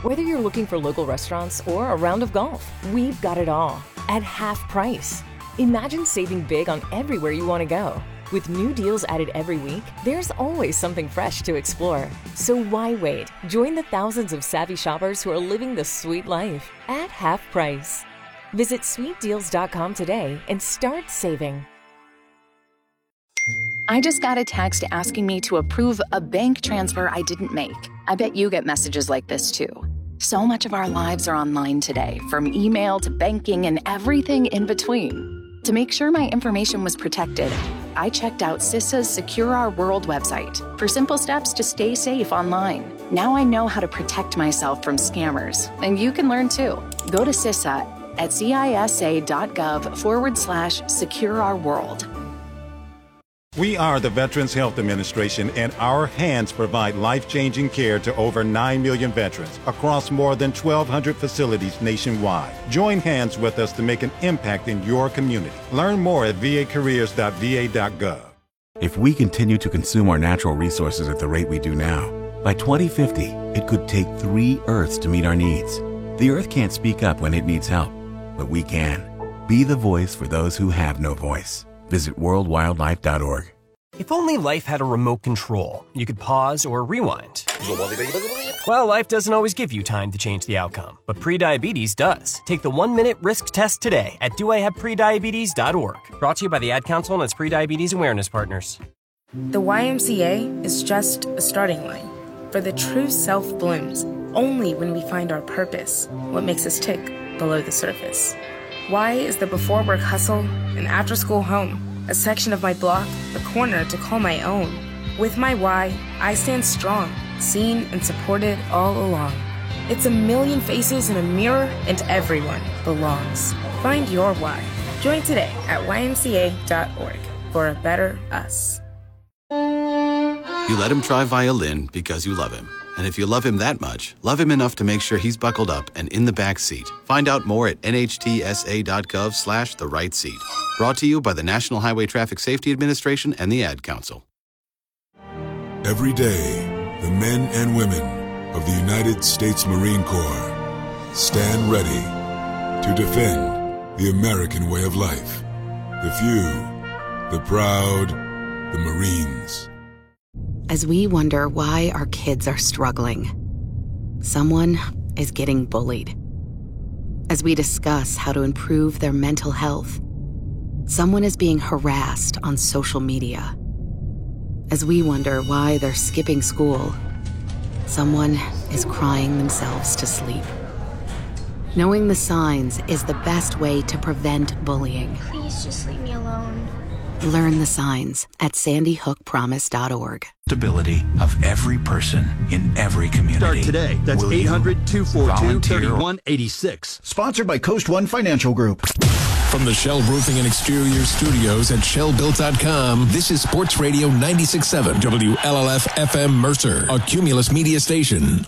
Whether you're looking for local restaurants or a round of golf, we've got it all at half price. Imagine saving big on everywhere you want to go. With new deals added every week, there's always something fresh to explore. So why wait? Join the thousands of savvy shoppers who are living the sweet life at half price. Visit sweetdeals.com today and start saving. I just got a text asking me to approve a bank transfer I didn't make. I bet you get messages like this too. So much of our lives are online today, from email to banking and everything in between. To make sure my information was protected, I checked out CISA's Secure Our World website for simple steps to stay safe online. Now I know how to protect myself from scammers, and you can learn too. Go to CISA at cisa.gov/secure-our-world. We are the Veterans Health Administration, and our hands provide life-changing care to over 9 million veterans across more than 1,200 facilities nationwide. Join hands with us to make an impact in your community. Learn more at vacareers.va.gov. If we continue to consume our natural resources at the rate we do now, by 2050, it could take 3 Earths to meet our needs. The Earth can't speak up when it needs help, but we can. Be the voice for those who have no voice. Visit worldwildlife.org. If only life had a remote control, you could pause or rewind. Well, life doesn't always give you time to change the outcome, but prediabetes does. Take the 1-minute risk test today at doihaveprediabetes.org. Brought to you by the Ad Council and its prediabetes awareness partners. The YMCA is just a starting line, for the true self blooms only when we find our purpose, what makes us tick below the surface. Y is the before-work hustle, an after-school home, a section of my block, a corner to call my own. With my Y, I stand strong, seen and supported all along. It's a million faces in a mirror, and everyone belongs. Find your Y. Join today at ymca.org for a better us. You let him try violin because you love him. And if you love him that much, love him enough to make sure he's buckled up and in the back seat. Find out more at nhtsa.gov/the right seat. Brought to you by the National Highway Traffic Safety Administration and the Ad Council. Every day, the men and women of the United States Marine Corps stand ready to defend the American way of life. The few, the proud, the Marines. As we wonder why our kids are struggling, someone is getting bullied. As we discuss how to improve their mental health, someone is being harassed on social media. As we wonder why they're skipping school, someone is crying themselves to sleep. Knowing the signs is the best way to prevent bullying. Please just leave me alone. Learn the signs at sandyhookpromise.org. Stability of every person in every community. Start today. That's 800-242-3186. Sponsored by Coast One Financial Group. From the Shell Roofing and Exterior Studios at ShellBuilt.com, this is Sports Radio 96.7 WLLF FM Mercer, a Cumulus media station.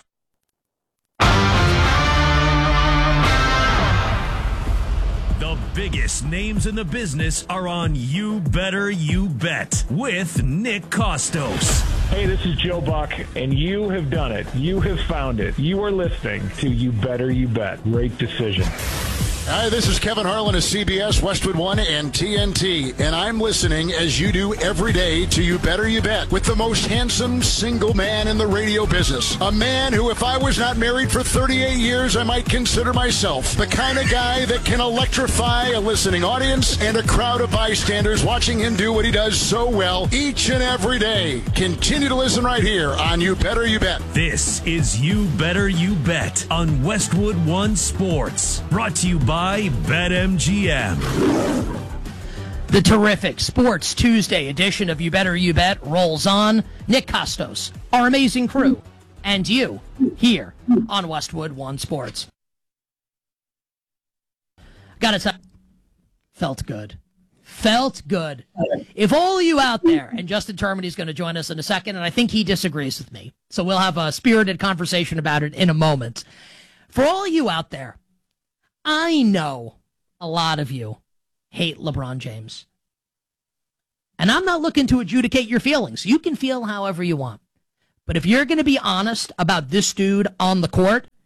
The biggest names in the business are on You Better You Bet with Nick Costos. Hey, this is Joe Buck, and you have done it. You have found it. You are listening to You Better You Bet. Great decision. Hi, this is Kevin Harlan of CBS, Westwood One, and TNT, and I'm listening, as you do every day, to You Better You Bet with the most handsome single man in the radio business. A man who, if I was not married for 38 years, I might consider myself the kind of guy that can electrify a listening audience and a crowd of bystanders watching him do what he does so well each and every day. Continue to listen right here on You Better You Bet. This is You Better You Bet on Westwood One Sports. Brought to you by BetMGM. The terrific Sports Tuesday edition of You Better You Bet rolls on. Nick Costos, our amazing crew, and you here on Westwood One Sports. Gotta tell you, felt good. Felt good. If all you out there, and Justin Termine is going to join us in a second, and I think he disagrees with me, so we'll have a spirited conversation about it in a moment. For all you out there, I know a lot of you hate LeBron James. And I'm not looking to adjudicate your feelings. You can feel however you want. But if you're going to be honest about this dude on the court,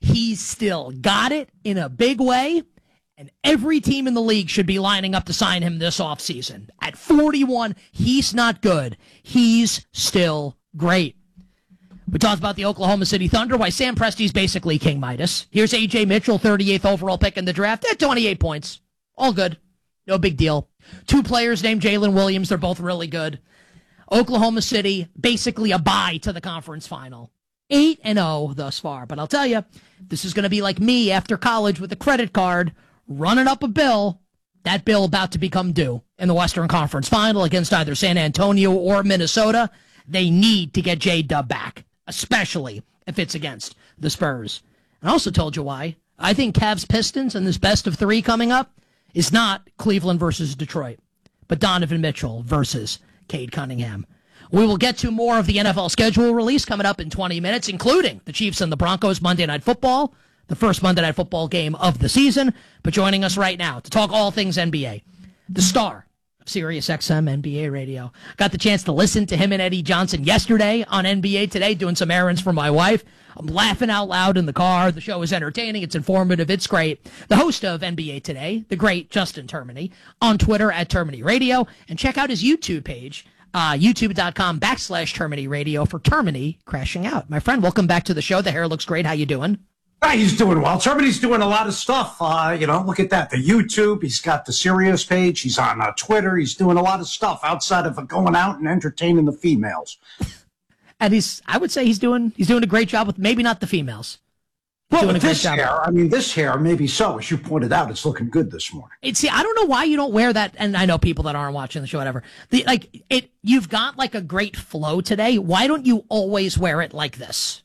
He's still got it in a big way, and every team in the league should be lining up to sign him this offseason. At 41, he's not good. He's still great. We talked about the Oklahoma City Thunder, why Sam Presti's basically King Midas. Here's A.J. Mitchell, 38th overall pick in the draft at 28 points. All good. No big deal. 2 players named Jalen Williams. They're both really good. Oklahoma City, basically a bye to the conference final. 8-0 thus far. But I'll tell you, this is going to be like me after college with a credit card, running up a bill. That bill about to become due in the Western Conference Final against either San Antonio or Minnesota. They need to get J-Dub back, especially if it's against the Spurs. And I also told you why. I think Cavs Pistons in this best of 3 coming up is not Cleveland versus Detroit, but Donovan Mitchell versus Cade Cunningham. We will get to more of the NFL schedule release coming up in 20 minutes, including the Chiefs and the Broncos Monday Night Football, the first Monday Night Football game of the season. But joining us right now to talk all things NBA, the star of SiriusXM NBA Radio. Got the chance to listen to him and Eddie Johnson yesterday on NBA Today, doing some errands for my wife. I'm laughing out loud in the car. The show is entertaining. It's informative. It's great. The host of NBA Today, the great Justin Termini, on Twitter at Termini Radio. And check out his YouTube page, youtube.com/Termini Radio for Termini Crashing Out. My friend, welcome back to the show. The hair looks great. How you doing? He's doing well. Termini's doing a lot of stuff. Look at that. The YouTube. He's got the Sirius page. He's on Twitter. He's doing a lot of stuff outside of going out and entertaining the females. And I would say he's doing a great job with maybe not the females. Well, with this hair, this hair, maybe so. As you pointed out, it's looking good this morning. See, I don't know why you don't wear that, and I know people that aren't watching the show, whatever. You've got like a great flow today. Why don't you always wear it like this?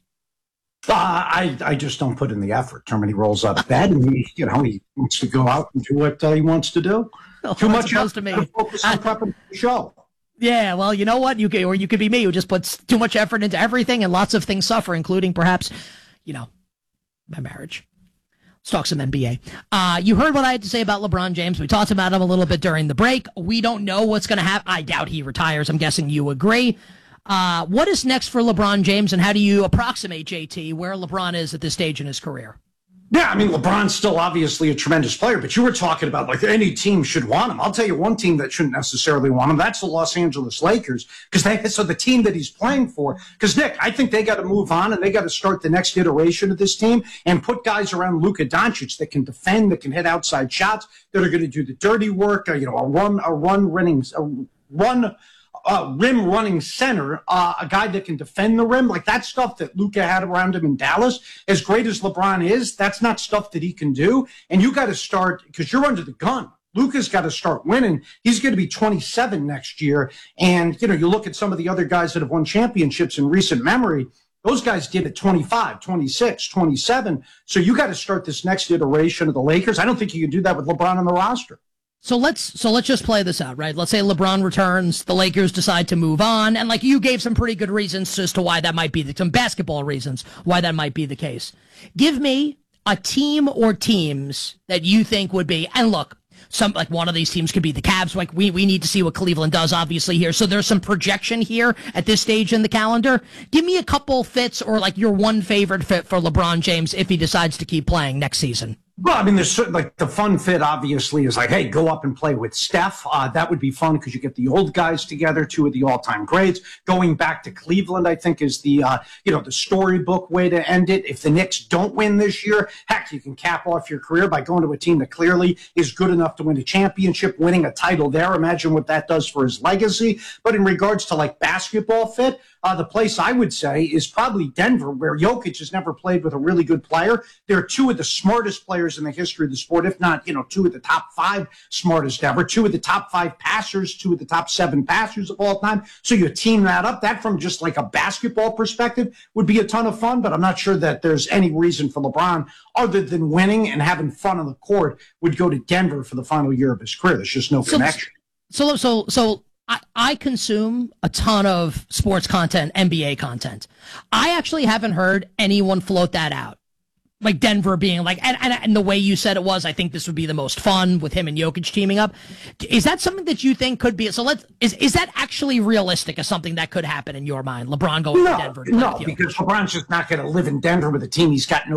I just don't put in the effort. Termini rolls out of bed, and he wants to go out and do what he wants to do. Well, Too much to me. Focus on prepping the show. Yeah, well, you know what? You could be me, who just puts too much effort into everything, and lots of things suffer, including perhaps, my marriage. Let's talk some NBA. You heard what I had to say about LeBron James. We talked about him a little bit during the break. We don't know what's going to happen. I doubt he retires. I'm guessing you agree. What is next for LeBron James, and how do you approximate, JT, where LeBron is at this stage in his career? Yeah, LeBron's still obviously a tremendous player, but you were talking about like any team should want him. I'll tell you one team that shouldn't necessarily want him. That's the Los Angeles Lakers, so the team that he's playing for. Because, Nick, I think they got to move on and they got to start the next iteration of this team and put guys around Luka Doncic that can defend, that can hit outside shots, that are going to do the dirty work, rim running center, a guy that can defend the rim, like that stuff that Luka had around him in Dallas. As great as LeBron is, that's not stuff that he can do. And you got to start, because you're under the gun. Luka's got to start winning. He's going to be 27 next year. And, you look at some of the other guys that have won championships in recent memory, those guys did it 25, 26, 27. So you got to start this next iteration of the Lakers. I don't think you can do that with LeBron on the roster. So let's just play this out, right? Let's say LeBron returns, the Lakers decide to move on, and like you gave some pretty good reasons as to why that might be some basketball reasons why that might be the case. Give me a team or teams that you think would be, and look, one of these teams could be the Cavs. Like we need to see what Cleveland does, obviously, here. So there's some projection here at this stage in the calendar. Give me a couple fits or like your one favorite fit for LeBron James if he decides to keep playing next season. Well, there's certainly the fun fit, obviously, is like, hey, go up and play with Steph. That would be fun because you get the old guys together, 2 of the all-time greats. Going back to Cleveland, I think, is the storybook way to end it. If the Knicks don't win this year, heck, you can cap off your career by going to a team that clearly is good enough to win a championship, winning a title there. Imagine what that does for his legacy. But in regards to, like, basketball fit, the place I would say is probably Denver, where Jokic has never played with a really good player. They're 2 of the smartest players in the history of the sport, if not, 2 of the top 5 smartest ever, 2 of the top 5 passers, 2 of the top 7 passers of all time. So you team that up. That from just like a basketball perspective would be a ton of fun, but I'm not sure that there's any reason for LeBron other than winning and having fun on the court would go to Denver for the final year of his career. There's just no connection. So I consume a ton of sports content, NBA content. I actually haven't heard anyone float that out. Like Denver being like, and the way you said it was, I think this would be the most fun with him and Jokic teaming up. Is that something that you think could be? So is that actually realistic as something that could happen in your mind? LeBron going to Denver? No, because LeBron's just not going to live in Denver with a team he's got no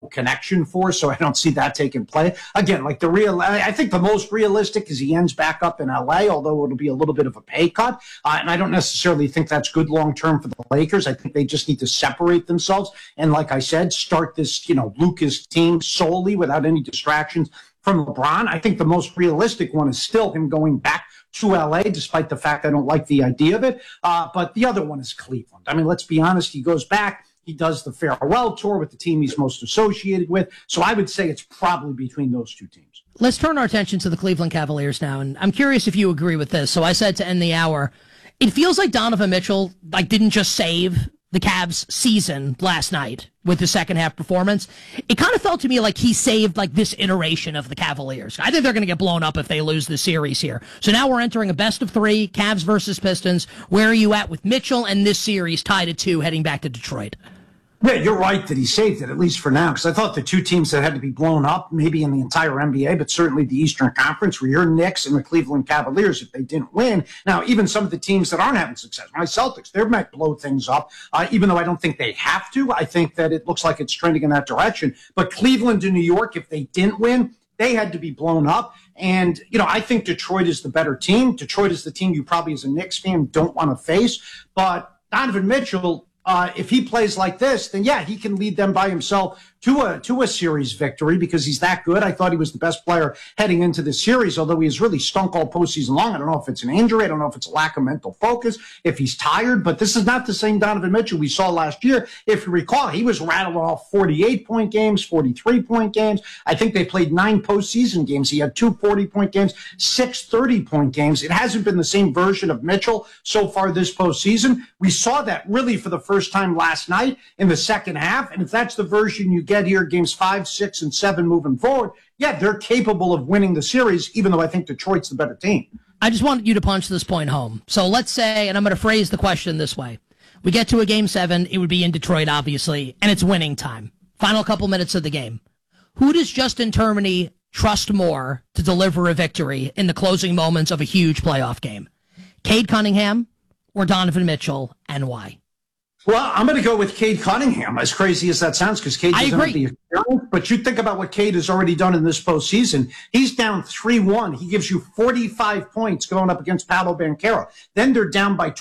connection for, so I don't see that taking place. Again, like I think the most realistic is he ends back up in LA, although it'll be a little bit of a pay cut. And I don't necessarily think that's good long-term for the Lakers. I think they just need to separate themselves. And like I said, start this, Lucas team solely without any distractions from LeBron. I think the most realistic one is still him going back to LA, despite the fact I don't like the idea of it. But the other one is Cleveland. I mean, let's be honest. He goes back. He does the farewell tour with the team he's most associated with. So I would say it's probably between those two teams. Let's turn our attention to the Cleveland Cavaliers now. And I'm curious if you agree with this. So I said to end the hour, it feels like Donovan Mitchell didn't just save the Cavs season last night with the second half performance. It kind of felt to me like he saved this iteration of the Cavaliers. I think they're going to get blown up if they lose the series here. So now we're entering a best of 3, Cavs versus Pistons. Where are you at with Mitchell and this series tied at 2 heading back to Detroit? Yeah, you're right that he saved it, at least for now, because I thought the two teams that had to be blown up, maybe in the entire NBA, but certainly the Eastern Conference, were your Knicks and the Cleveland Cavaliers if they didn't win. Now, even some of the teams that aren't having success, my Celtics, they might blow things up, even though I don't think they have to. I think that it looks like it's trending in that direction. But Cleveland and New York, if they didn't win, they had to be blown up. And, I think Detroit is the better team. Detroit is the team you probably, as a Knicks fan, don't want to face. But Donovan Mitchell, if he plays like this, then yeah, he can lead them by himself to a series victory because he's that good. I thought he was the best player heading into this series, although he has really stunk all postseason long. I don't know if it's an injury. I don't know if it's a lack of mental focus, if he's tired, but this is not the same Donovan Mitchell we saw last year. If you recall, he was rattling off 48-point games, 43-point games. I think they played 9 postseason games. He had 2 40-point games, 6 30-point games. It hasn't been the same version of Mitchell so far this postseason. We saw that really for the first time last night in the second half, and if that's the version you get here, games 5, 6, and 7 moving forward, yeah, they're capable of winning the series, even though I think Detroit's the better team. I just wanted you to punch this point home. So let's say, and I'm going to phrase the question this way. We get to a game 7, it would be in Detroit, obviously, and it's winning time. Final couple minutes of the game. Who does Justin Termini trust more to deliver a victory in the closing moments of a huge playoff game? Cade Cunningham or Donovan Mitchell, and why? Well, I'm going to go with Cade Cunningham, as crazy as that sounds, because Cade doesn't have the experience. But you think about what Cade has already done in this postseason. He's down 3-1. He gives you 45 points going up against Paolo Banchero. Then they're down by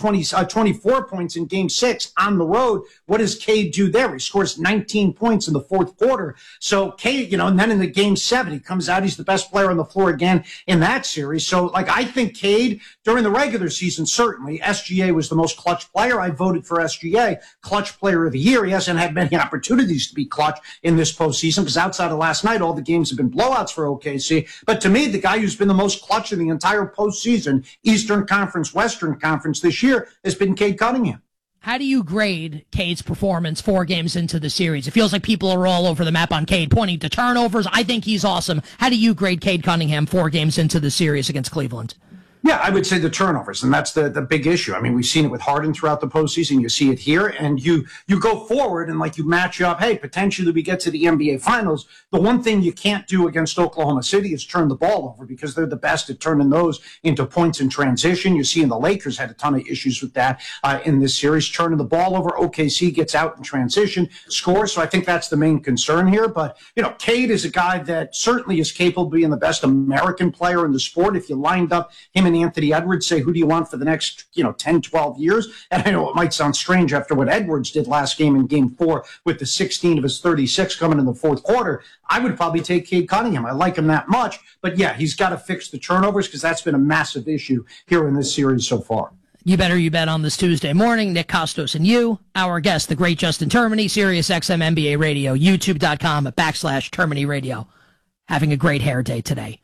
24 points in Game 6 on the road. What does Cade do there? He scores 19 points in the fourth quarter. So Cade, and then in the Game 7, he comes out. He's the best player on the floor again in that series. So, I think Cade, during the regular season, certainly, SGA was the most clutch player. I voted for SGA. Clutch player of the year. He hasn't had many opportunities to be clutch in this postseason because outside of last night, all the games have been blowouts for OKC. But to me, the guy who's been the most clutch in the entire postseason, Eastern Conference, Western Conference this year, has been Cade Cunningham. How do you grade Cade's performance 4 games into the series? It feels like people are all over the map on Cade, pointing to turnovers. I think he's awesome. How do you grade Cade Cunningham 4 games into the series against Cleveland? Yeah, I would say the turnovers, and that's the big issue. I mean, we've seen it with Harden throughout the postseason. You see it here, and you go forward and you match up, hey, potentially we get to the NBA Finals. The one thing you can't do against Oklahoma City is turn the ball over because they're the best at turning those into points in transition. You see, the Lakers had a ton of issues with that in this series, turning the ball over. OKC gets out in transition, scores. So I think that's the main concern here. But, Cade is a guy that certainly is capable of being the best American player in the sport. If you lined up him and Anthony Edwards, say, who do you want for the next, 10, 12 years? And I know it might sound strange after what Edwards did last game in Game 4 with the 16 of his 36 coming in the fourth quarter. I would probably take Cade Cunningham. I like him that much. But, yeah, he's got to fix the turnovers because that's been a massive issue here in this series so far. You better you bet on this Tuesday morning. Nick Kostos and you, our guest, the great Justin Termini, Sirius XM NBA Radio, youtube.com/Termini Radio. Having a great hair day today.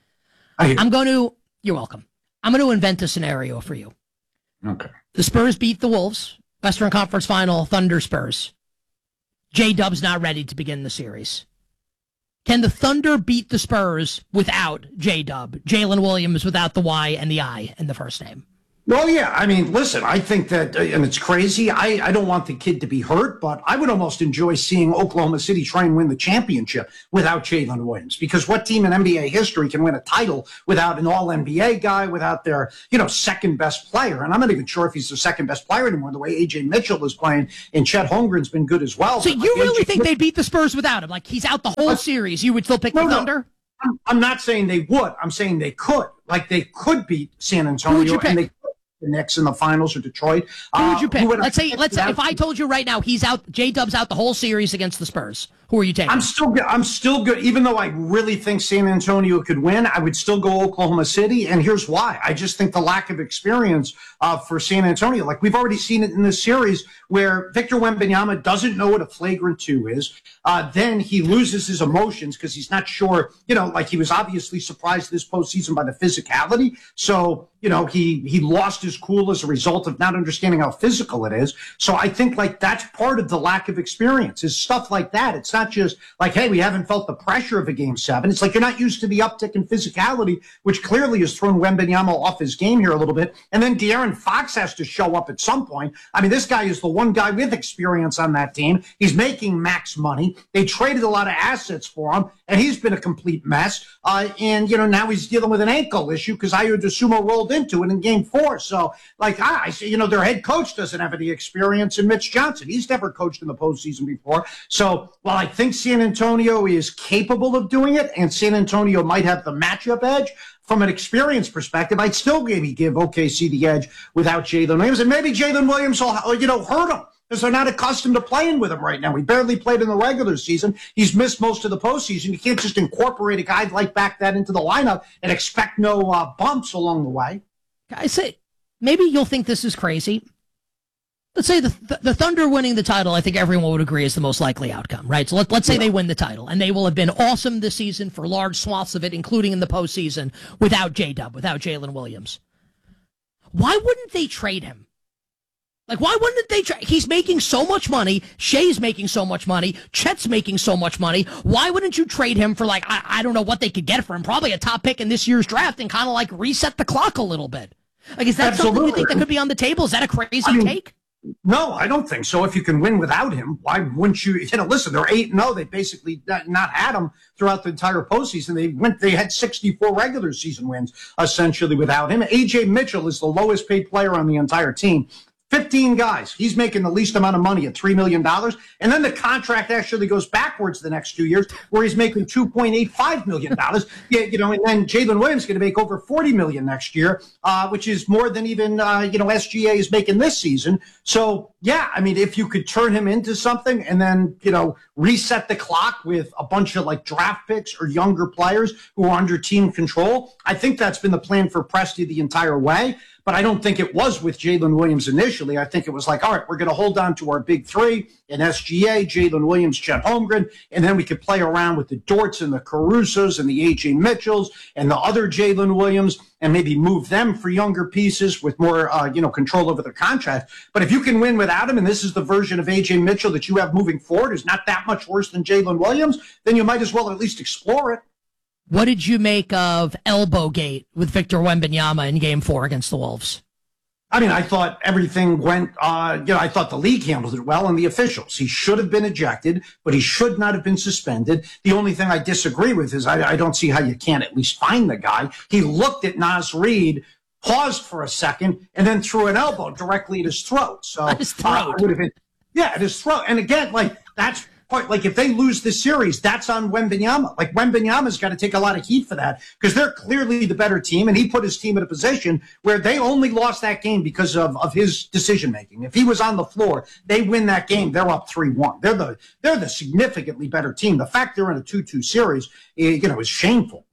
You're welcome. I'm going to invent a scenario for you. Okay. The Spurs beat the Wolves, Western Conference Final, Thunder Spurs. J-Dub's not ready to begin the series. Can the Thunder beat the Spurs without J-Dub? Jalen Williams without the Y and the I in the first name. Well, yeah. I mean, listen, I think that, and it's crazy. I don't want the kid to be hurt, but I would almost enjoy seeing Oklahoma City try and win the championship without Jalen Williams, because what team in NBA history can win a title without an all-NBA guy, without their, second best player? And I'm not even sure if he's the second best player anymore, the way A.J. Mitchell is playing, and Chet Holmgren's been good as well. So you really think they'd beat the Spurs without him? Like, he's out the whole series. You would still pick the Thunder? I'm not saying they would. I'm saying they could. Like, they could beat San Antonio. Who would you pick? And they the Knicks in the finals, or Detroit. Who would you pick? Let's say if I told you right now he's out, J-Dub's out the whole series against the Spurs. Who are you taking? I'm still good. Even though I really think San Antonio could win, I would still go Oklahoma City. And here's why. I just think the lack of experience for San Antonio, like we've already seen it in this series where Victor Wembanyama doesn't know what a flagrant 2 is. Then he loses his emotions because he's not sure, like he was obviously surprised this postseason by the physicality. So, he lost his cool as a result of not understanding how physical it is. So I think like that's part of the lack of experience is stuff like that. It's not just like, hey, we haven't felt the pressure of a Game 7. It's like you're not used to the uptick in physicality, which clearly has thrown Wembanyama off his game here a little bit. And then De'Aaron Fox has to show up at some point. I mean, this guy is the one guy with experience on that team. He's making max money. They traded a lot of assets for him, and he's been a complete mess. And now he's dealing with an ankle issue because Ayo Dosunmu rolled into it in Game 4. So, like, I see, their head coach doesn't have any experience in Mitch Johnson. He's never coached in the postseason before. So, while I think San Antonio is capable of doing it, and San Antonio might have the matchup edge, from an experience perspective, I'd still maybe give OKC the edge without Jalen Williams. And maybe Jalen Williams will, hurt them because they're not accustomed to playing with him right now. He barely played in the regular season. He's missed most of the postseason. You can't just incorporate a guy like that into the lineup and expect no bumps along the way. I say, maybe you'll think this is crazy. Let's say the Thunder winning the title, I think everyone would agree is the most likely outcome, right? So let's say they win the title, and they will have been awesome this season for large swaths of it, including in the postseason, without J-Dub, without Jalen Williams. Why wouldn't they trade him? Like, why wouldn't they trade? He's making so much money. Shea's making so much money. Chet's making so much money. Why wouldn't you trade him for, like, I don't know what they could get for him, probably a top pick in this year's draft, and kind of, like, reset the clock a little bit? Like, is that something you think that could be on the table? Is that a crazy take? No, I don't think so. If you can win without him, why wouldn't you? Listen, they're 8-0. They basically not had him throughout the entire postseason. They had 64 regular season wins essentially without him. A.J. Mitchell is the lowest paid player on the entire team. 15 guys. He's making the least amount of money at $3 million. And then the contract actually goes backwards the next 2 years where he's making $2.85 million. And then Jalen Williams is going to make over $40 million next year, which is more than even, SGA is making this season. So, yeah, I mean, if you could turn him into something and then, reset the clock with a bunch of like draft picks or younger players who are under team control, I think that's been the plan for Presti the entire way. But I don't think it was with Jalen Williams initially. I think it was like, all right, we're going to hold on to our big three in SGA, Jalen Williams, Chet Holmgren, and then we could play around with the Dorts and the Carusos and the A.J. Mitchells and the other Jalen Williams and maybe move them for younger pieces with more, control over their contract. But if you can win without him, and this is the version of A.J. Mitchell that you have moving forward is not that much worse than Jalen Williams, then you might as well at least explore it. What did you make of Elbowgate with Victor Wembanyama in Game 4 against the Wolves? I mean, I thought everything went, I thought the league handled it well and the officials. He should have been ejected, but he should not have been suspended. The only thing I disagree with is I don't see how you can't at least find the guy. He looked at Naz Reid, paused for a second, and then threw an elbow directly at his throat. So, at his throat. At his throat. And again, that's part, if they lose this series, that's on Wembanyama. Wembanyama's got to take a lot of heat for that because they're clearly the better team, and he put his team in a position where they only lost that game because of his decision-making. If he was on the floor, they win that game, they're up 3-1. They're the significantly better team. The fact they're in a 2-2 series, is shameful.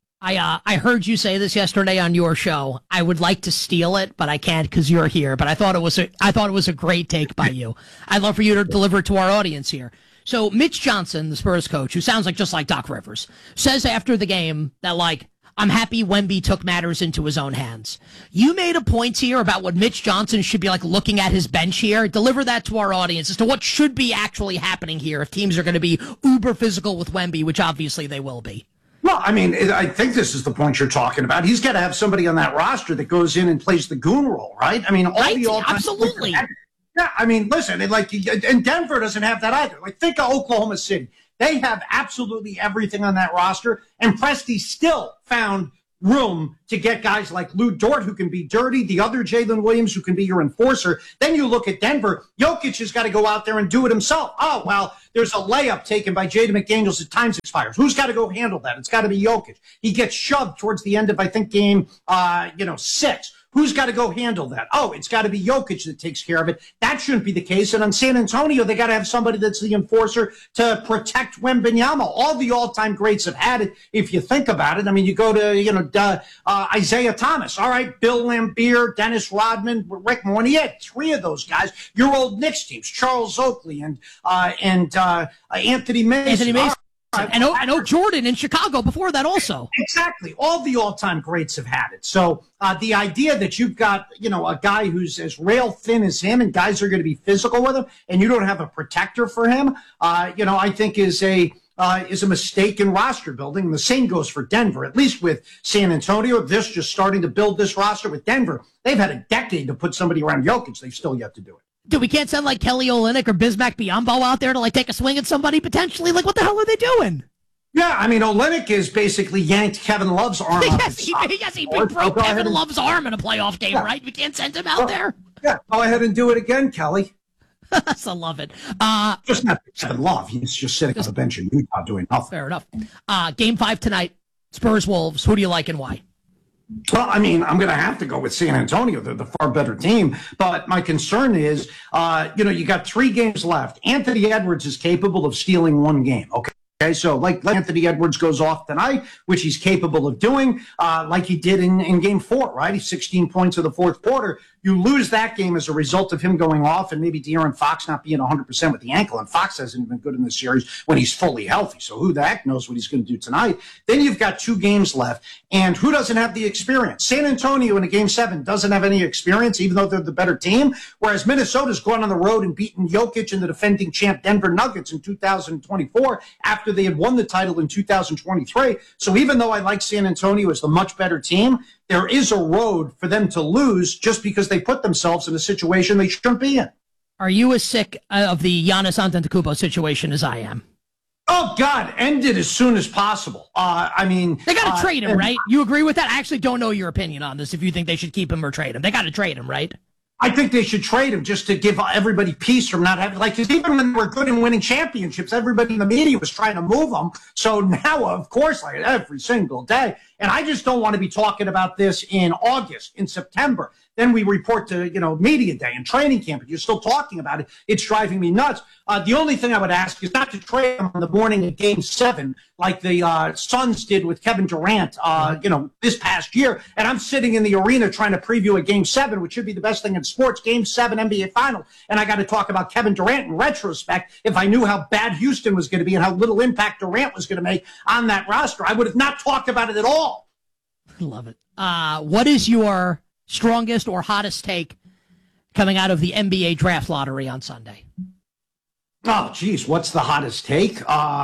I heard you say this yesterday on your show. I would like to steal it, but I can't because you're here. But I thought it was a great take by you. I'd love for you to deliver it to our audience here. So Mitch Johnson, the Spurs coach, who sounds like just like Doc Rivers, says after the game that I'm happy Wemby took matters into his own hands. You made a point here about what Mitch Johnson should be looking at his bench here. Deliver that to our audience as to what should be actually happening here if teams are going to be uber physical with Wemby, which obviously they will be. Well, I mean, I think this is the point you're talking about. He's got to have somebody on that roster that goes in and plays the goon role, right? I mean, absolutely. Yeah, I mean, listen, and Denver doesn't have that either. Like, think of Oklahoma City. They have absolutely everything on that roster, and Presti still found room to get guys like Lou Dort, who can be dirty, the other Jalen Williams, who can be your enforcer. Then you look at Denver. Jokic has got to go out there and do it himself. Oh, well, there's a layup taken by Jaden McDaniels at times expires. Who's got to go handle that? It's got to be Jokic. He gets shoved towards the end of, I think, game 6. Who's got to go handle that? Oh, it's got to be Jokic that takes care of it. That shouldn't be the case. And on San Antonio, they got to have somebody that's the enforcer to protect Wembanyama. All the all-time greats have had it, if you think about it. I mean, you go to, Isaiah Thomas. All right, Bill Laimbeer, Dennis Rodman, Rick Morton. He had 3 of those guys. Your old Knicks teams, Charles Oakley and Anthony Mason. And O. Jordan in Chicago before that also. Exactly. All the all-time greats have had it. So the idea that you've got, a guy who's as rail thin as him and guys are going to be physical with him and you don't have a protector for him, I think is a mistake in roster building. And the same goes for Denver, at least with San Antonio. They're just starting to build this roster. With Denver, they've had a decade to put somebody around Jokic. They've still yet to do it. Dude, we can't send like Kelly Olynyk or Bismack Biyombo out there to like take a swing at somebody potentially. Like, what the hell are they doing? Yeah, I mean, Olynyk has basically yanked Kevin Love's arm off. He broke Kevin Love's arm in a playoff game, right? We can't send him out there. Yeah, go ahead and do it again, Kelly. I love it. Just not Kevin Love. He's just sitting on the bench in Utah doing nothing. Fair enough. Game 5 tonight, Spurs-Wolves. Who do you like and why? Well, I mean, I'm going to have to go with San Antonio. They're the far better team. But my concern is, you got 3 games left. Anthony Edwards is capable of stealing 1 game, okay? Okay, so like Anthony Edwards goes off tonight, which he's capable of doing, like he did in game 4, right? He's 16 points in the fourth quarter. You lose that game as a result of him going off and maybe De'Aaron Fox not being 100% with the ankle. And Fox hasn't been good in the series when he's fully healthy. So who the heck knows what he's going to do tonight? Then you've got 2 games left. And who doesn't have the experience? San Antonio in a game 7 doesn't have any experience, even though they're the better team. Whereas Minnesota's gone on the road and beaten Jokic and the defending champ Denver Nuggets in 2024 after they had won the title in 2023. So even though I like San Antonio as the much better team, there is a road for them to lose just because they put themselves in a situation they shouldn't be in. Are you as sick of the Giannis Antetokounmpo situation as I am? Oh, God, end it as soon as possible. They got to trade him, right? You agree with that? I actually don't know your opinion on this, if you think they should keep him or trade him. They got to trade him, right? I think they should trade him just to give everybody peace from not having, because even when they were good and winning championships, everybody in the media was trying to move them. So now, of course, like every single day. And I just don't want to be talking about this in August, in September. Then we report to, media day and training camp, and you're still talking about it. It's driving me nuts. The only thing I would ask is not to trade him on the morning of Game 7 like the Suns did with Kevin Durant, this past year. And I'm sitting in the arena trying to preview a Game 7, which should be the best thing in sports, Game 7 NBA Final. And I got to talk about Kevin Durant in retrospect. If I knew how bad Houston was going to be and how little impact Durant was going to make on that roster, I would have not talked about it at all. Love it. What is your strongest or hottest take coming out of the NBA draft lottery on Sunday? Oh, geez, what's the hottest take?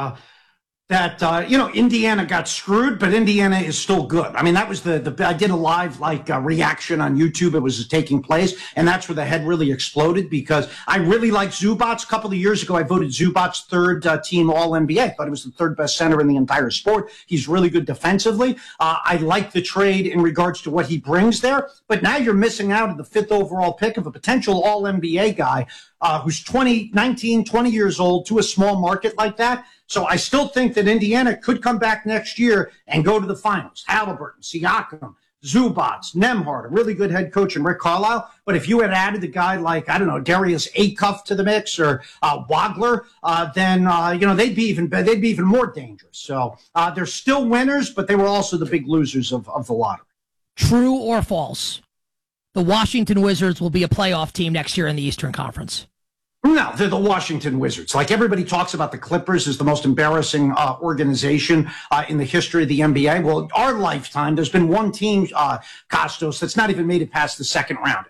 Indiana got screwed, but Indiana is still good. I mean, that was I did a live reaction on YouTube. It was taking place, and that's where the head really exploded because I really like Zubac. A couple of years ago, I voted Zubac third team All-NBA. I thought he was the 3rd best center in the entire sport. He's really good defensively. I like the trade in regards to what he brings there, but now you're missing out on the 5th overall pick of a potential All-NBA guy who's 19, 20 years old to a small market like that. So I still think that Indiana could come back next year and go to the finals. Halliburton, Siakam, Zubac, Nembhard, a really good head coach, and Rick Carlisle. But if you had added a guy like, Darius Acuff to the mix or Wagler, then they'd be even more dangerous. So they're still winners, but they were also the big losers of the lottery. True or false? The Washington Wizards will be a playoff team next year in the Eastern Conference. No, they're the Washington Wizards. Like everybody talks about the Clippers as the most embarrassing organization in the history of the NBA. Well, in our lifetime, there's been one team, Costos, that's not even made it past the second round.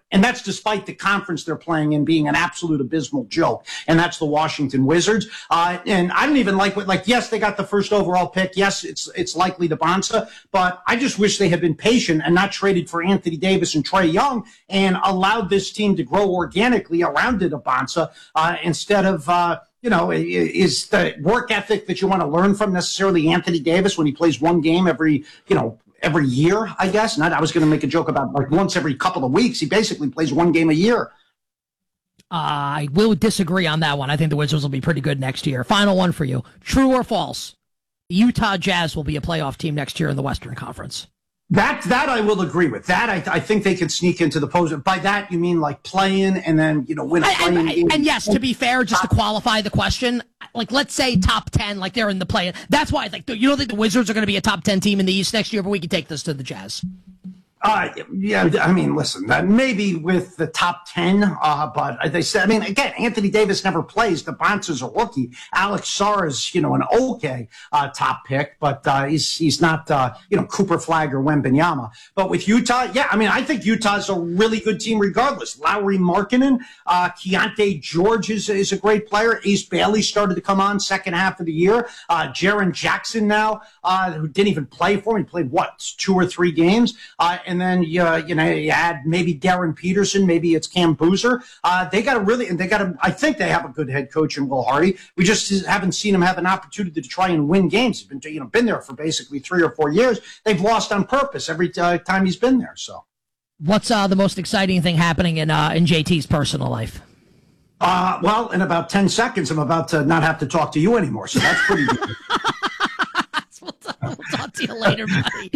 And that's despite the conference they're playing in being an absolute abysmal joke. And that's the Washington Wizards. And I don't even yes, they got the first overall pick. Yes, it's likely to Bonsa, but I just wish they had been patient and not traded for Anthony Davis and Trae Young and allowed this team to grow organically around it, Bonsa, instead of, is the work ethic that you want to learn from necessarily Anthony Davis when he plays one game every year, I guess. I was going to make a joke about once every couple of weeks. He basically plays one game a year. I will disagree on that one. I think the Wizards will be pretty good next year. Final one for you. True or false? The Utah Jazz will be a playoff team next year in the Western Conference. That I will agree with. That I think they can sneak into the post. By that you mean playing and then win a playing game. And yes, to be fair, just to qualify the question, let's say top 10, they're in the play. That's why you don't think the Wizards are going to be a top 10 team in the East next year, but we can take this to the Jazz. Yeah, I mean, listen, maybe with the top 10, but they said, again, Anthony Davis never plays. The Bonsa's a rookie. Alex Sarr is, an okay top pick, but he's not, Cooper Flagg or Wembanyama. But with Utah, I think Utah's a really good team regardless. Lauri Markkanen, Keontae George is a great player. Ace Bailey started to come on second half of the year. Jaren Jackson now, who didn't even play for him. He played, 2 or 3 games. And then you add maybe Darren Peterson, maybe it's Cam Boozer. I think they have a good head coach in Will Hardy. We just haven't seen him have an opportunity to try and win games. He's been there for basically 3 or 4 years. They've lost on purpose every time he's been there. So, what's the most exciting thing happening in JT's personal life? In about 10 seconds, I'm about to not have to talk to you anymore. So that's pretty good. We'll talk to you later, buddy.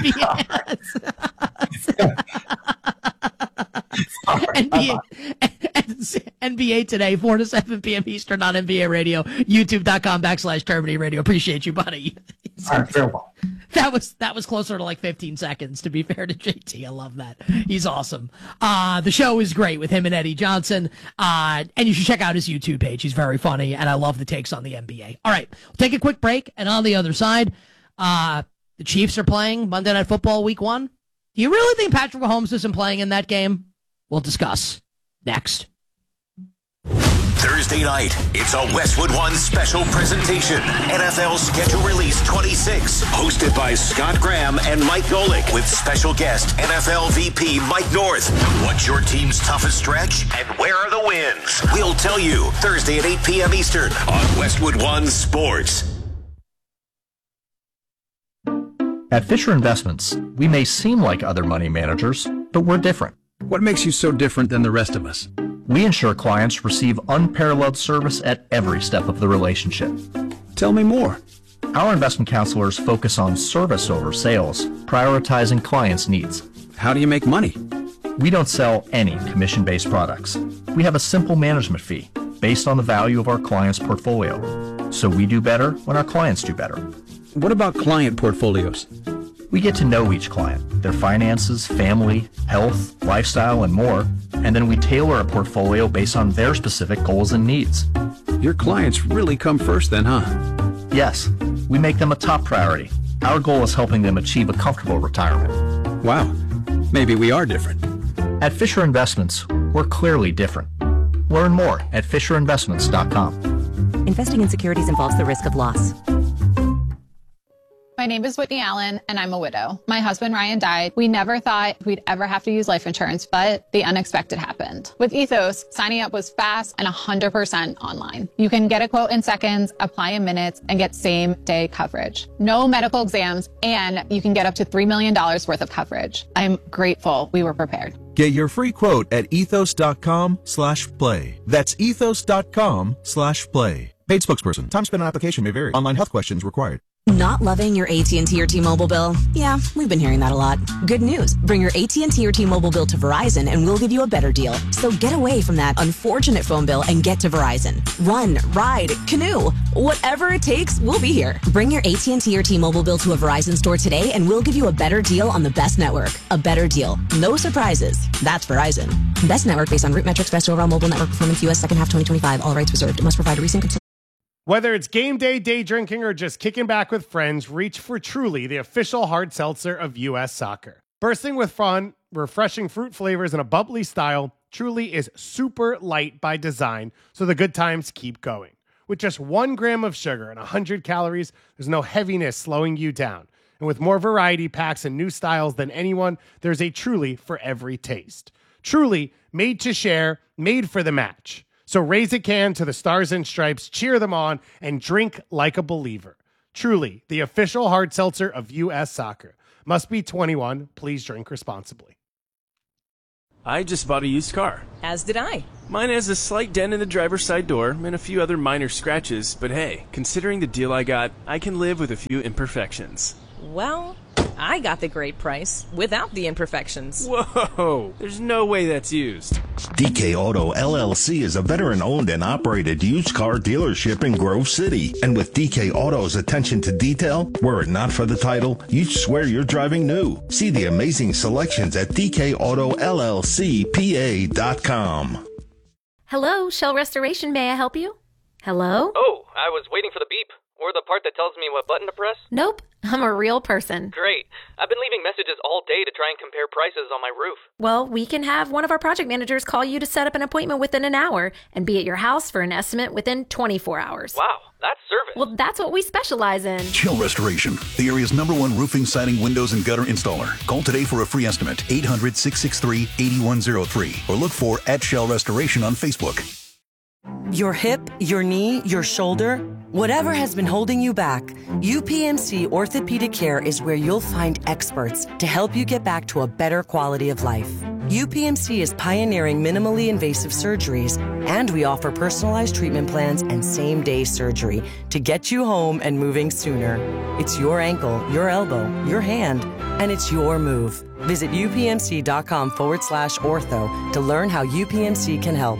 NBA today, 4 to 7 p.m. Eastern on NBA Radio, youtube.com/Termini Radio. Appreciate you, buddy. All right, farewell. That was closer to 15 seconds, to be fair to JT. I love that. He's awesome. The show is great with him and Eddie Johnson. And you should check out his YouTube page. He's very funny, and I love the takes on the NBA. All right, we'll take a quick break, and on the other side, the Chiefs are playing Monday Night Football Week 1. Do you really think Patrick Mahomes isn't playing in that game? We'll discuss next. Thursday night, it's a Westwood One special presentation. NFL Schedule Release 26, hosted by Scott Graham and Mike Golick, with special guest NFL VP Mike North. What's your team's toughest stretch, and where are the wins? We'll tell you Thursday at 8 p.m. Eastern on Westwood One Sports. At Fisher Investments, we may seem like other money managers, but we're different. What makes you so different than the rest of us? We ensure clients receive unparalleled service at every step of the relationship. Tell me more. Our investment counselors focus on service over sales, prioritizing clients' needs. How do you make money? We don't sell any commission-based products. We have a simple management fee based on the value of our clients' portfolio. So we do better when our clients do better. What about client portfolios? We get to know each client, their finances, family, health, lifestyle, and more, and then we tailor a portfolio based on their specific goals and needs. Your clients really come first then, huh? Yes, we make them a top priority. Our goal is helping them achieve a comfortable retirement. Wow, maybe we are different. At Fisher Investments, we're clearly different. Learn more at FisherInvestments.com. Investing in securities involves the risk of loss. My name is Whitney Allen, and I'm a widow. My husband, Ryan, died. We never thought we'd ever have to use life insurance, but the unexpected happened. With Ethos, signing up was fast and 100% online. You can get a quote in seconds, apply in minutes, and get same-day coverage. No medical exams, and you can get up to $3 million worth of coverage. I'm grateful we were prepared. Get your free quote at ethos.com/play. That's ethos.com/play. Paid spokesperson. Time spent on application may vary. Online health questions required. Not loving your AT&T or T-Mobile bill? Yeah, we've been hearing that a lot. Good news. Bring your AT&T or T-Mobile bill to Verizon and we'll give you a better deal. So get away from that unfortunate phone bill and get to Verizon. Run, ride, canoe. Whatever it takes, we'll be here. Bring your AT&T or T-Mobile bill to a Verizon store today and we'll give you a better deal on the best network. A better deal. No surprises. That's Verizon. Best network based on root metrics, best overall mobile network performance, U.S. second half 2025. All rights reserved. It must provide a recent consent. Whether it's game day, day drinking, or just kicking back with friends, reach for Truly, the official hard seltzer of U.S. soccer. Bursting with fun, refreshing fruit flavors and a bubbly style, Truly is super light by design, so the good times keep going. With just 1 gram of sugar and 100 calories, there's no heaviness slowing you down. And with more variety packs and new styles than anyone, there's a Truly for every taste. Truly, made to share, made for the match. So raise a can to the Stars and Stripes, cheer them on, and drink like a believer. Truly, the official hard seltzer of U.S. Soccer. Must be 21. Please drink responsibly. I just bought a used car. As did I. Mine has a slight dent in the driver's side door and a few other minor scratches, but hey, considering the deal I got, I can live with a few imperfections. Well, I got the great price without the imperfections. Whoa, there's no way that's used. DK Auto LLC is a veteran-owned and operated used car dealership in Grove City. And with DK Auto's attention to detail, were it not for the title, you'd swear you're driving new. See the amazing selections at DKAutoLLCPA.com. Hello, Shell Restoration. May I help you? Hello? Oh, I was waiting for the beep. Or the part that tells me what button to press? Nope, I'm a real person. Great. I've been leaving messages all day to try and compare prices on my roof. Well, we can have one of our project managers call you to set up an appointment within an hour and be at your house for an estimate within 24 hours. Wow, that's service. Well, that's what we specialize in. Shell Restoration, the area's #1 roofing, siding, windows, and gutter installer. Call today for a free estimate, 800-663-8103, or look for @ShellRestoration on Facebook. Your hip, your knee, your shoulder, whatever has been holding you back, UPMC Orthopedic Care is where you'll find experts to help you get back to a better quality of life. UPMC is pioneering minimally invasive surgeries, and we offer personalized treatment plans and same-day surgery to get you home and moving sooner. It's your ankle, your elbow, your hand, and it's your move. Visit upmc.com/ortho to learn how UPMC can help.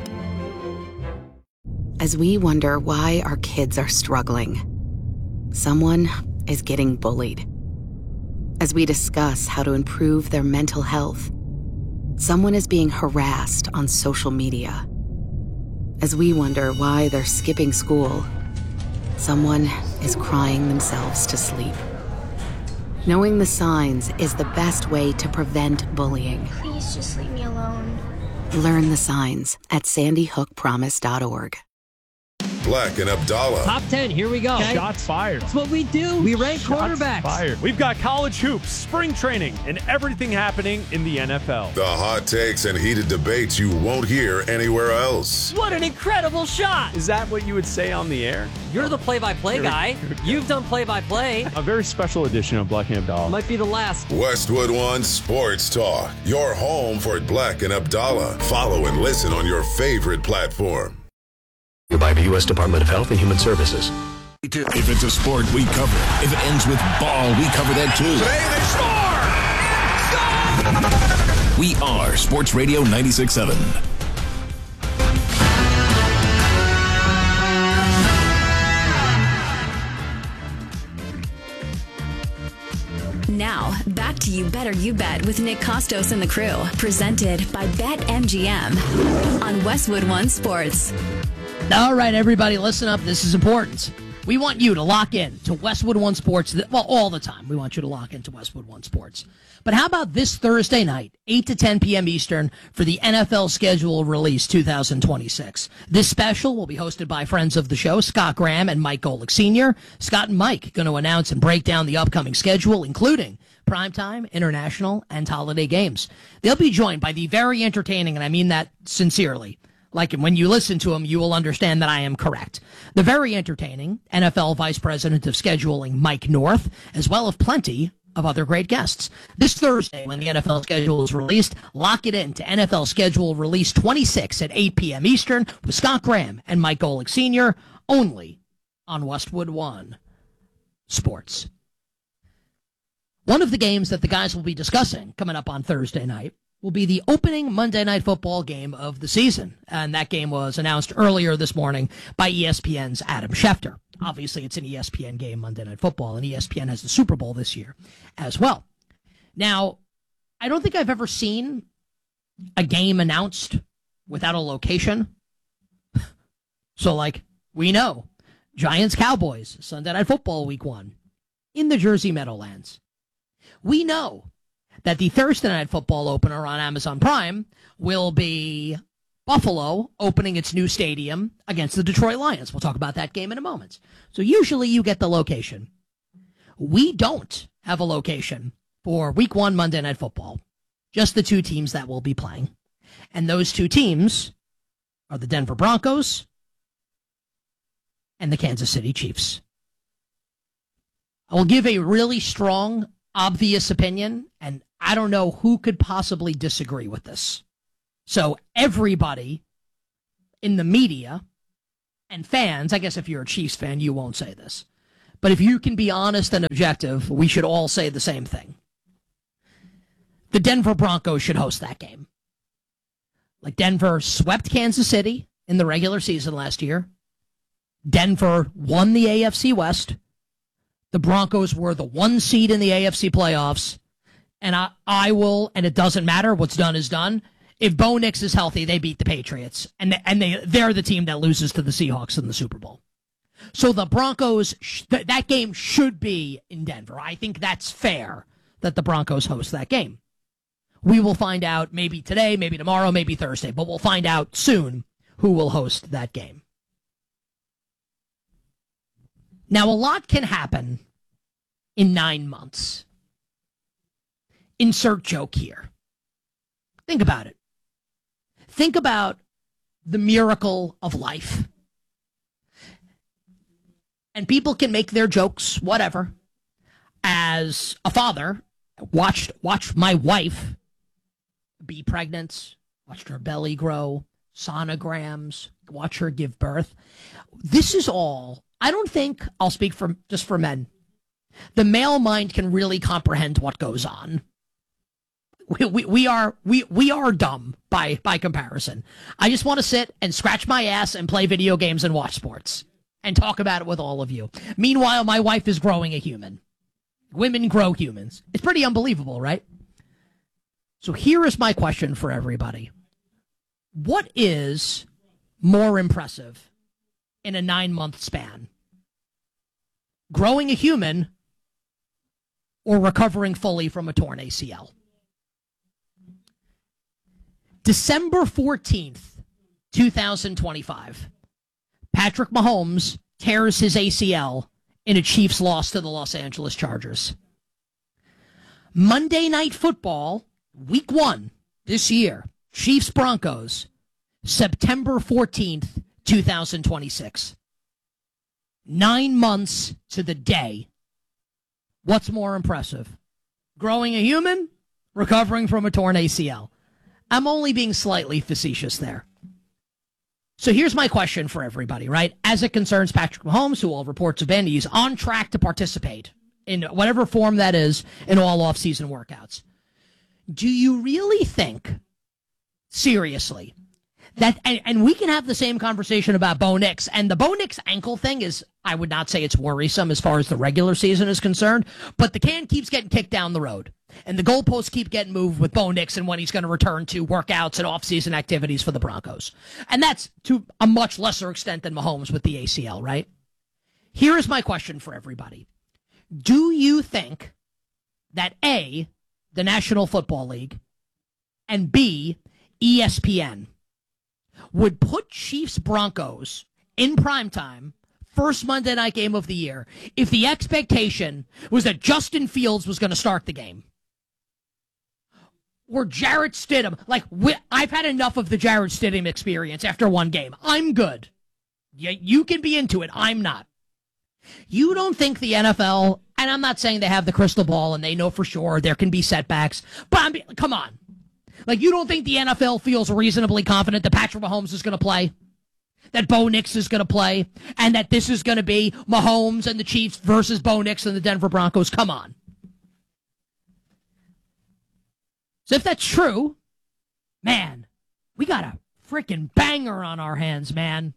As we wonder why our kids are struggling, someone is getting bullied. As we discuss how to improve their mental health, someone is being harassed on social media. As we wonder why they're skipping school, someone is crying themselves to sleep. Knowing the signs is the best way to prevent bullying. Please just leave me alone. Learn the signs at sandyhookpromise.org. Black and Abdallah. Top 10, here we go. Okay. Shots fired. That's what we do. We rank quarterbacks. Fired. We've got college hoops, spring training, and everything happening in the NFL. The hot takes and heated debates you won't hear anywhere else. What an incredible shot. Is that what you would say on the air? You're the play-by-play guy. You've done play-by-play. A very special edition of Black and Abdallah. Might be the last. Westwood One Sports Talk. Your home for Black and Abdallah. Follow and listen on your favorite platform. By the U.S. Department of Health and Human Services. If it's a sport, we cover it. If it ends with ball, we cover that too. Today We are Sports Radio 96.7. Now, back to You Better You Bet with Nick Costos and the crew. Presented by BetMGM on Westwood One Sports. All right, everybody, listen up. This is important. We want you to lock in to Westwood One Sports. Well, all the time. We want you to lock into Westwood One Sports. But how about this Thursday night, 8 to 10 p.m. Eastern, for the NFL Schedule Release 2026. This special will be hosted by friends of the show, Scott Graham and Mike Golick Sr. Scott and Mike going to announce and break down the upcoming schedule, including primetime, international, and holiday games. They'll be joined by the very entertaining, and I mean that sincerely, like when you listen to him, you will understand that I am correct, the very entertaining NFL Vice President of Scheduling, Mike North, as well as plenty of other great guests. This Thursday, when the NFL schedule is released, lock it in to NFL Schedule Release 26 at 8 p.m. Eastern with Scott Graham and Mike Golick Sr., only on Westwood One Sports. One of the games that the guys will be discussing coming up on Thursday night will be the opening Monday Night Football game of the season. And that game was announced earlier this morning by ESPN's Adam Schefter. Obviously, it's an ESPN game, Monday Night Football, and ESPN has the Super Bowl this year as well. Now, I don't think I've ever seen a game announced without a location. So, like, we know Giants-Cowboys, Sunday Night Football Week 1, in the Jersey Meadowlands. We know that the Thursday Night Football opener on Amazon Prime will be Buffalo opening its new stadium against the Detroit Lions. We'll talk about that game in a moment. So usually you get the location. We don't have a location for Week 1 Monday Night Football. Just the two teams that will be playing. And those two teams are the Denver Broncos and the Kansas City Chiefs. I will give a really strong, obvious opinion, and I don't know who could possibly disagree with this. So everybody in the media and fans, I guess if you're a Chiefs fan, you won't say this. But if you can be honest and objective, we should all say the same thing. The Denver Broncos should host that game. Like Denver swept Kansas City in the regular season last year. Denver won the AFC West. The Broncos were the 1 seed in the AFC playoffs. And I will, and it doesn't matter, what's done is done. If Bo Nix is healthy, they beat the Patriots. And they're the team that loses to the Seahawks in the Super Bowl. So the Broncos, that game should be in Denver. I think that's fair that the Broncos host that game. We will find out maybe today, maybe tomorrow, maybe Thursday, but we'll find out soon who will host that game. Now, a lot can happen in 9 months. Insert joke here. Think about it. Think about the miracle of life. And people can make their jokes, whatever. As a father, watched my wife be pregnant, watched her belly grow, sonograms, watch her give birth. This is all, I don't think, I'll speak just for men. The male mind can really comprehend what goes on. We are dumb by comparison. I just want to sit and scratch my ass and play video games and watch sports and talk about it with all of you. Meanwhile, my wife is growing a human. Women grow humans. It's pretty unbelievable, right? So here is my question for everybody. What is more impressive in a 9-month span? Growing a human or recovering fully from a torn ACL? December 14th, 2025, Patrick Mahomes tears his ACL in a Chiefs loss to the Los Angeles Chargers. Monday Night Football, Week 1 this year, Chiefs Broncos, September 14th, 2026. 9 months to the day. What's more impressive? Growing a human, recovering from a torn ACL. I'm only being slightly facetious there. So here's my question for everybody, right? As it concerns Patrick Mahomes, who all reports have been, he's on track to participate in whatever form that is in all off-season workouts. Do you really think, seriously, that, and we can have the same conversation about Bo Nix, and the Bo Nix ankle thing is, I would not say it's worrisome as far as the regular season is concerned, but the can keeps getting kicked down the road. And the goalposts keep getting moved with Bo Nix and when he's going to return to workouts and off-season activities for the Broncos. And that's to a much lesser extent than Mahomes with the ACL, right? Here is my question for everybody. Do you think that A, the National Football League, and B, ESPN, would put Chiefs Broncos in primetime, first Monday night game of the year, if the expectation was that Justin Fields was going to start the game? Or Jarrett Stidham. I've had enough of the Jarrett Stidham experience after one game. I'm good. You can be into it. I'm not. You don't think the NFL, and I'm not saying they have the crystal ball and they know for sure there can be setbacks, but come on. You don't think the NFL feels reasonably confident that Patrick Mahomes is going to play? That Bo Nix is going to play? And that this is going to be Mahomes and the Chiefs versus Bo Nix and the Denver Broncos? Come on. So if that's true, man, we got a freaking banger on our hands, man.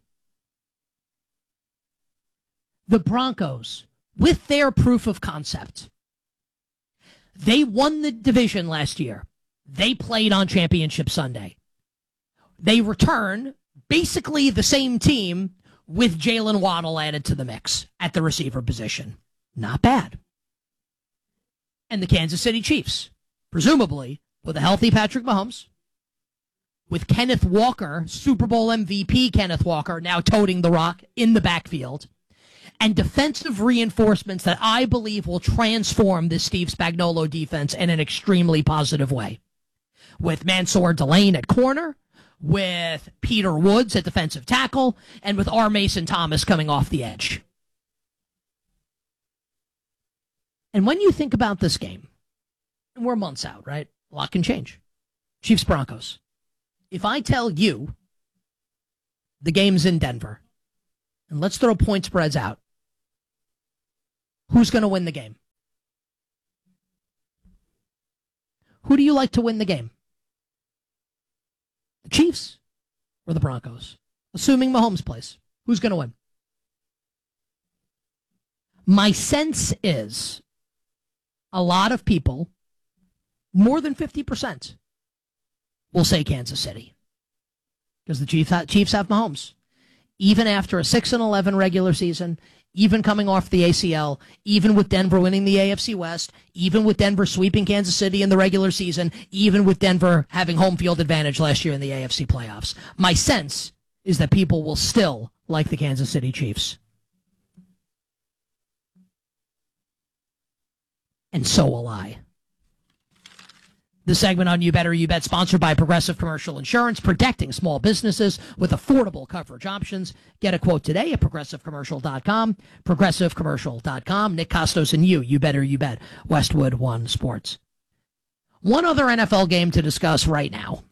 The Broncos, with their proof of concept, they won the division last year. They played on Championship Sunday. They return basically the same team with Jalen Waddle added to the mix at the receiver position. Not bad. And the Kansas City Chiefs. presumably with a healthy Patrick Mahomes, with Kenneth Walker, Super Bowl MVP Kenneth Walker, now toting the rock in the backfield, and defensive reinforcements that I believe will transform this Steve Spagnuolo defense in an extremely positive way. With Mansour Delane at corner, with Peter Woods at defensive tackle, and with R. Mason Thomas coming off the edge. And when you think about this game, and we're months out, right? A lot can change. Chiefs Broncos. If I tell you the game's in Denver, and let's throw point spreads out, who's going to win the game? Who do you like to win the game? The Chiefs or the Broncos? Assuming Mahomes plays, who's going to win? My sense is a lot of people, more than 50%, will say Kansas City. Because the Chiefs have Mahomes. Even after a 6-11 regular season, even coming off the ACL, even with Denver winning the AFC West, even with Denver sweeping Kansas City in the regular season, even with Denver having home field advantage last year in the AFC playoffs. My sense is that people will still like the Kansas City Chiefs. And so will I. This segment on You Better You Bet, sponsored by Progressive Commercial Insurance, protecting small businesses with affordable coverage options. Get a quote today at ProgressiveCommercial.com. ProgressiveCommercial.com. Nick Costos and You Better You Bet. Westwood One Sports. One other NFL game to discuss right now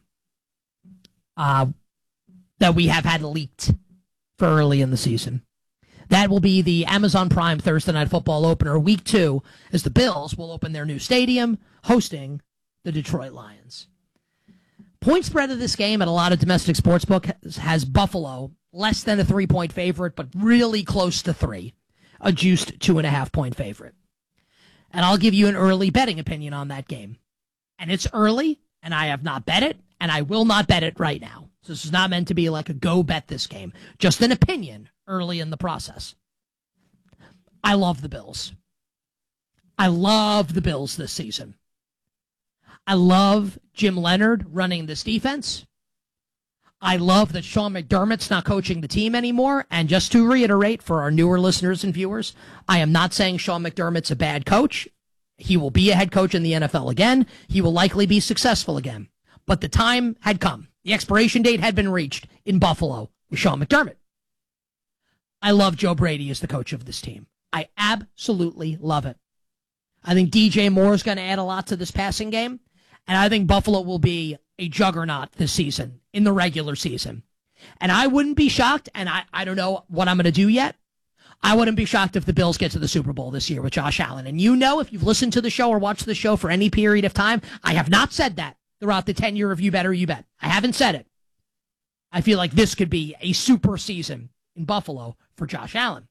that we have had leaked for early in the season. That will be the Amazon Prime Thursday Night Football opener, Week 2, as the Bills will open their new stadium, hosting the Detroit Lions. Point spread of this game at a lot of domestic sportsbook has Buffalo less than a 3-point favorite, but really close to 3, a juiced 2.5-point favorite. And I'll give you an early betting opinion on that game. And it's early, and I have not bet it, and I will not bet it right now. So this is not meant to be like a go bet this game. Just an opinion early in the process. I love the Bills. I love the Bills this season. I love Jim Leonard running this defense. I love that Sean McDermott's not coaching the team anymore. And just to reiterate for our newer listeners and viewers, I am not saying Sean McDermott's a bad coach. He will be a head coach in the NFL again. He will likely be successful again. But the time had come. The expiration date had been reached in Buffalo with Sean McDermott. I love Joe Brady as the coach of this team. I absolutely love it. I think DJ Moore is going to add a lot to this passing game. And I think Buffalo will be a juggernaut this season, in the regular season. And I wouldn't be shocked, and I don't know what I'm going to do yet. I wouldn't be shocked if the Bills get to the Super Bowl this year with Josh Allen. And you know, if you've listened to the show or watched the show for any period of time, I have not said that throughout the tenure of You Better You Bet. I haven't said it. I feel like this could be a super season in Buffalo for Josh Allen.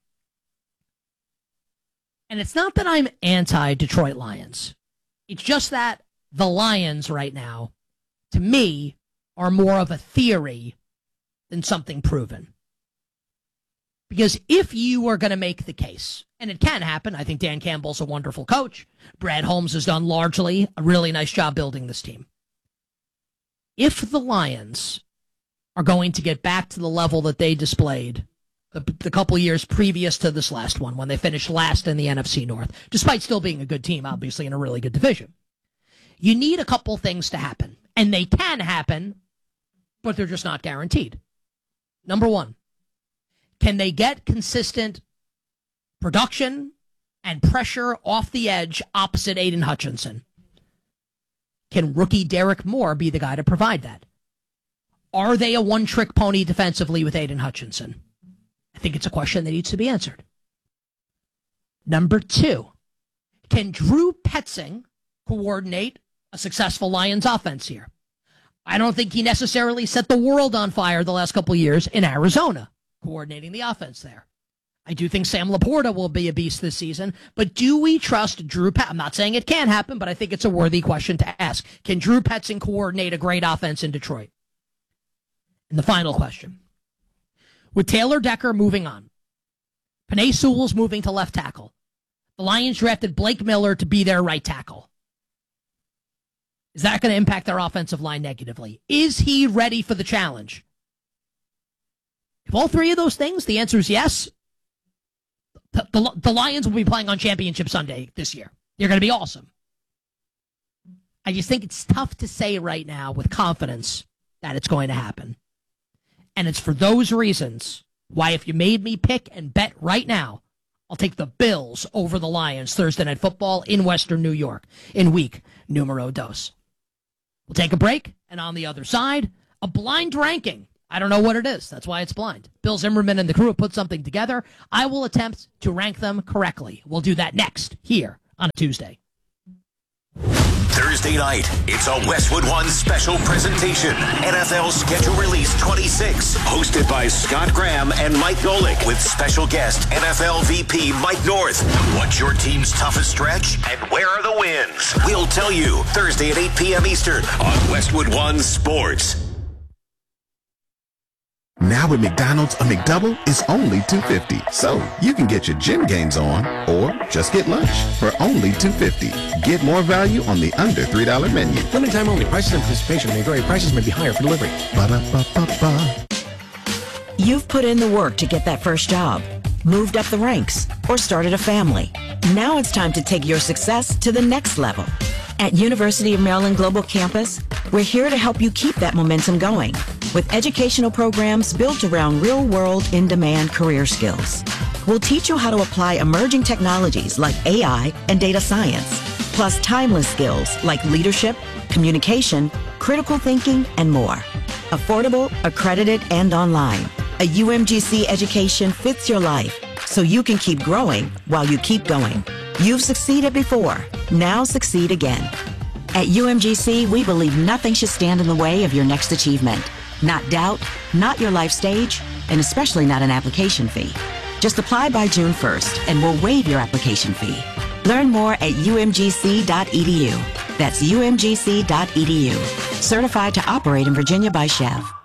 And it's not that I'm anti-Detroit Lions. It's just that the Lions right now, to me, are more of a theory than something proven. Because if you are going to make the case, and it can happen, I think Dan Campbell's a wonderful coach. Brad Holmes has done largely a really nice job building this team. If the Lions are going to get back to the level that they displayed the couple years previous to this last one, when they finished last in the NFC North, despite still being a good team, obviously, in a really good division, you need a couple things to happen. And they can happen, but they're just not guaranteed. Number one, can they get consistent production and pressure off the edge opposite Aiden Hutchinson? Can rookie Derek Moore be the guy to provide that? Are they a one-trick pony defensively with Aiden Hutchinson? I think it's a question that needs to be answered. Number two, can Drew Petzing coordinate a successful Lions offense here? I don't think he necessarily set the world on fire the last couple of years in Arizona, coordinating the offense there. I do think Sam Laporta will be a beast this season, but do we trust Drew Petzing? I'm not saying it can't happen, but I think it's a worthy question to ask. Can Drew Petzing coordinate a great offense in Detroit? And the final question. With Taylor Decker moving on, Penei Sewell's moving to left tackle. The Lions drafted Blake Miller to be their right tackle. Is that going to impact their offensive line negatively? Is he ready for the challenge? If all three of those things, the answer is yes. The Lions will be playing on Championship Sunday this year. They're going to be awesome. I just think it's tough to say right now with confidence that it's going to happen. And it's for those reasons why if you made me pick and bet right now, I'll take the Bills over the Lions Thursday Night Football in Western New York in week numero dos. We'll take a break, and on the other side, a blind ranking. I don't know what it is. That's why it's blind. Bill Zimmerman and the crew have put something together. I will attempt to rank them correctly. We'll do that next here on a Tuesday. Thursday night, it's a Westwood One special presentation. NFL Schedule Release 26, hosted by Scott Graham and Mike Golick, with special guest NFL VP Mike North. What's your team's toughest stretch, and where are the wins? We'll tell you Thursday at 8 p.m. Eastern on Westwood One Sports. Now at McDonald's, a McDouble is only $2.50. So you can get your gym games on or just get lunch for only $2.50. Get more value on the under $3 menu. Limited time only. Prices and participation may vary. Prices may be higher for delivery. Ba-da-ba-ba-ba. You've put in the work to get that first job, moved up the ranks, or started a family. Now it's time to take your success to the next level. At University of Maryland Global Campus, we're here to help you keep that momentum going with educational programs built around real-world, in-demand career skills. We'll teach you how to apply emerging technologies like AI and data science, plus timeless skills like leadership, communication, critical thinking, and more. Affordable, accredited, and online. A UMGC education fits your life, so you can keep growing while you keep going. You've succeeded before. Now succeed again. At UMGC, we believe nothing should stand in the way of your next achievement. Not doubt, not your life stage, and especially not an application fee. Just apply by June 1st, and we'll waive your application fee. Learn more at umgc.edu. That's umgc.edu. Certified to operate in Virginia by Chev.